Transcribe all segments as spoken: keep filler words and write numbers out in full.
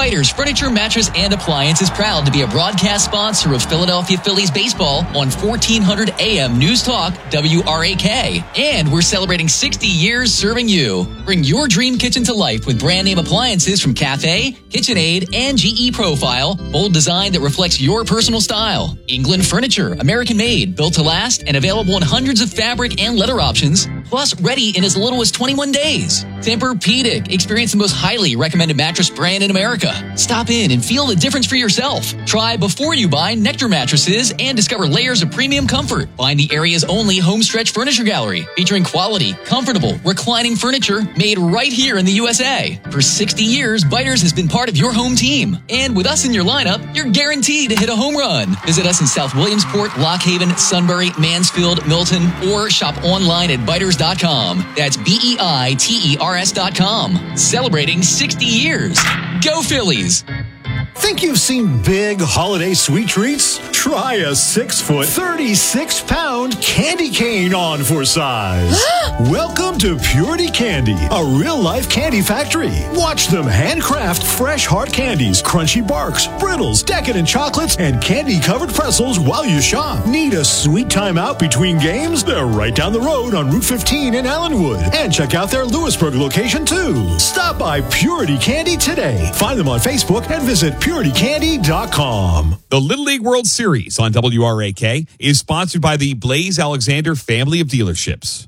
Biters Furniture, Mattress, and Appliance is proud to be a broadcast sponsor of Philadelphia Phillies baseball on fourteen hundred A M News Talk W R A K. And we're celebrating sixty years serving you. Bring your dream kitchen to life with brand name appliances from Cafe, KitchenAid, and G E Profile. Bold design that reflects your personal style. England Furniture, American made, built to last, and available in hundreds of fabric and leather options. Plus, ready in as little as twenty-one days. Tempur-Pedic, experience the most highly recommended mattress brand in America. Stop in and feel the difference for yourself. Try before you buy Nectar mattresses and discover layers of premium comfort. Find the area's only Homestretch Furniture Gallery, featuring quality, comfortable, reclining furniture made right here in the U S A. For sixty years, Biters has been part of your home team. And with us in your lineup, you're guaranteed to hit a home run. Visit us in South Williamsport, Lock Haven, Sunbury, Mansfield, Milton, or shop online at biters dot com. That's B E I T E R S dot com. Celebrating sixty years. Go Phillies! Think you've seen big holiday sweet treats? Try a six-foot, thirty-six pound candy cane on for size. Welcome to Purity Candy, a real-life candy factory. Watch them handcraft fresh hard candies, crunchy barks, brittles, decadent chocolates, and candy-covered pretzels while you shop. Need a sweet time out between games? They're right down the road on Route fifteen in Allenwood. And check out their Lewisburg location, too. Stop by Purity Candy today. Find them on Facebook and visit purity candy dot com. The Little League World Series on W R A K is sponsored by the Blaze Alexander family of dealerships.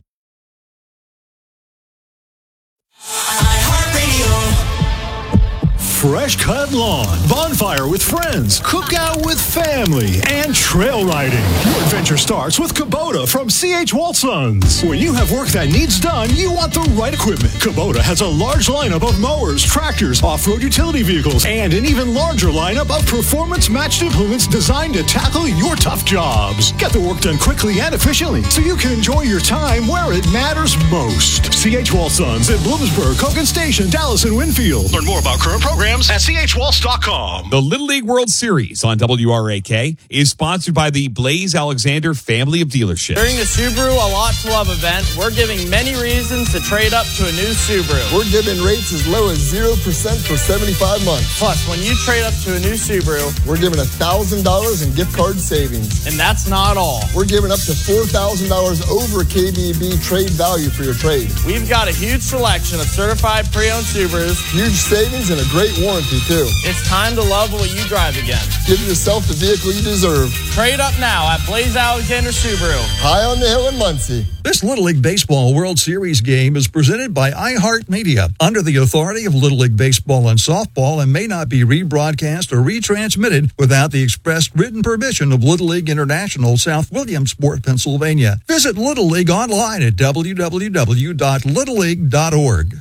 Fresh cut lawn, bonfire with friends, cookout with family, and trail riding. Your adventure starts with Kubota from C H Walsons. When you have work that needs done, you want the right equipment. Kubota has a large lineup of mowers, tractors, off-road utility vehicles, and an even larger lineup of performance-matched implements designed to tackle your tough jobs. Get the work done quickly and efficiently so you can enjoy your time where it matters most. C H Walsons in Bloomsburg, Cogan Station, Dallas, and Winfield. Learn more about current programs at C H Waltz dot com. The Little League World Series on W R A K is sponsored by the Blaze Alexander family of dealerships. During the Subaru A Lot to Love event, we're giving many reasons to trade up to a new Subaru. We're giving rates as low as zero percent for seventy-five months. Plus, when you trade up to a new Subaru, we're giving one thousand dollars in gift card savings. And that's not all. We're giving up to four thousand dollars over K B B trade value for your trade. We've got a huge selection of certified pre-owned Subarus. Huge savings and a great warranty, too. It's time to love what you drive again. Give yourself the vehicle you deserve. Trade up now at Blaze Alexander Subaru. High on the hill in Muncie. This Little League Baseball World Series game is presented by iHeartMedia, under the authority of Little League Baseball and Softball, and may not be rebroadcast or retransmitted without the express written permission of Little League International, South Williamsport, Pennsylvania. Visit Little League online at w w w dot little league dot org.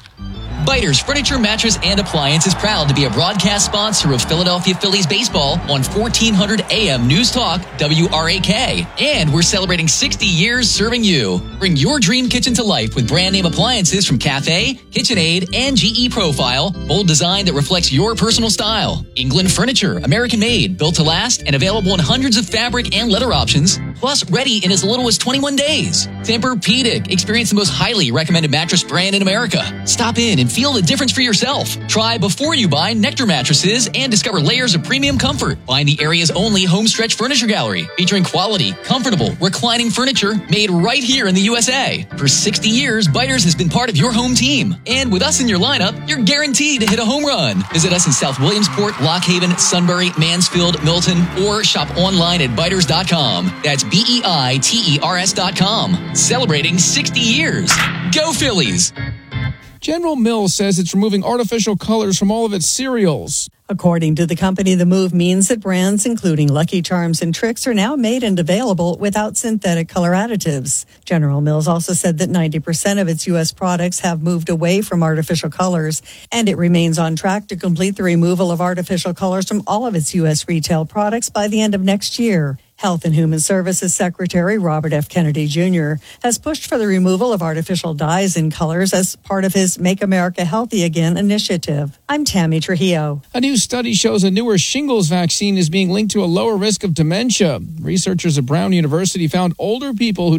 Biters Furniture, Mattress, and Appliance is proud to be a broadcast sponsor of Philadelphia Phillies baseball on fourteen hundred A M News Talk W R A K. And we're celebrating sixty years serving you. Bring your dream kitchen to life with brand name appliances from Cafe, KitchenAid, and G E Profile. Bold design that reflects your personal style. England Furniture, American made, built to last, and available in hundreds of fabric and leather options. Plus, ready in as little as twenty-one days. Tempur-Pedic, experience the most highly recommended mattress brand in America. Stop in and feel the difference for yourself. Try before you buy Nectar mattresses and discover layers of premium comfort. Find the area's only Homestretch Furniture Gallery, featuring quality, comfortable, reclining furniture made right here in the U S A. For sixty years, Biters has been part of your home team. And with us in your lineup, you're guaranteed to hit a home run. Visit us in South Williamsport, Lock Haven, Sunbury, Mansfield, Milton, or shop online at biters dot com. That's B E I T E R S dot com. Celebrating sixty years. Go Phillies! General Mills says it's removing artificial colors from all of its cereals. According to the company, the move means that brands including Lucky Charms and Trix are now made and available without synthetic color additives. General Mills also said that ninety percent of its U S products have moved away from artificial colors, and it remains on track to complete the removal of artificial colors from all of its U S retail products by the end of next year. Health and Human Services Secretary Robert F. Kennedy Junior has pushed for the removal of artificial dyes and colors as part of his Make America Healthy Again initiative. I'm Tammy Trujillo. A new study shows a newer shingles vaccine is being linked to a lower risk of dementia. Researchers at Brown University found older people who